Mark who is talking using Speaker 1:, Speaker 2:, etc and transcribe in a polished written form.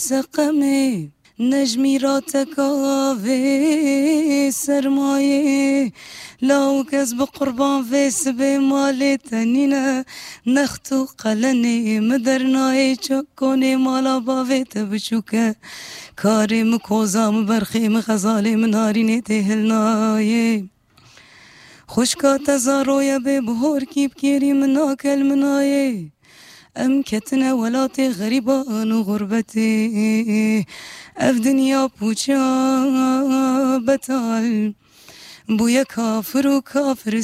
Speaker 1: سقمه نجمی را تکاوه سرمایه لاو کس بقربان فیس به مال تنینه نختو قلنه مدرنای چکونه مالا باویت بچوکه کاری مکوزام برخی مخزالی منارینه تهلنایه خوشکا تزارویا به بهور کیب کیری مناکل منایه ام کتنا ولات غریبان و غربتی اف دنیا پوچا بتال بویا کافر و کافر